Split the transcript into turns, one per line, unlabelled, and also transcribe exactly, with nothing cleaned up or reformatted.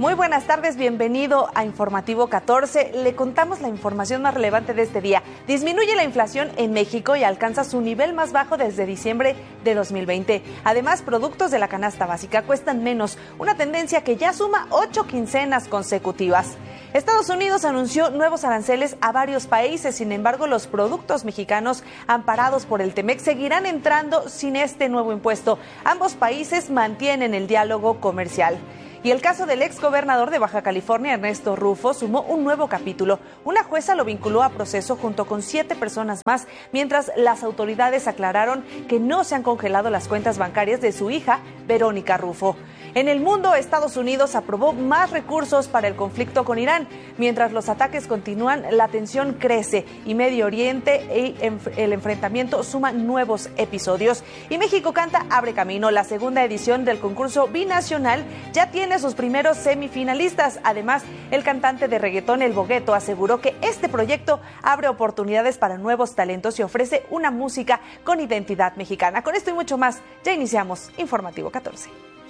Muy buenas tardes, bienvenido a Informativo catorce. Le contamos la información más relevante de este día. Disminuye la inflación en México y alcanza su nivel más bajo desde diciembre de dos mil veinte. Además, productos de la canasta básica cuestan menos, una tendencia que ya suma ocho quincenas consecutivas. Estados Unidos anunció nuevos aranceles a varios países, sin embargo, los productos mexicanos amparados por el T-MEC seguirán entrando sin este nuevo impuesto. Ambos países mantienen el diálogo comercial. Y el caso del exgobernador de Baja California, Ernesto Rufo, sumó un nuevo capítulo. Una jueza lo vinculó a proceso junto con siete personas más, mientras las autoridades aclararon que no se han congelado las cuentas bancarias de su hija, Verónica Rufo. En el mundo, Estados Unidos aprobó más recursos para el conflicto con Irán. Mientras los ataques continúan, la tensión crece y Medio Oriente y el enfrentamiento suman nuevos episodios. Y México Canta abre camino. La segunda edición del concurso binacional ya tiene sus primeros semifinalistas. Además, el cantante de reggaetón El Bogueto aseguró que este proyecto abre oportunidades para nuevos talentos y ofrece una música con identidad mexicana. Con esto y mucho más, ya iniciamos Informativo catorce.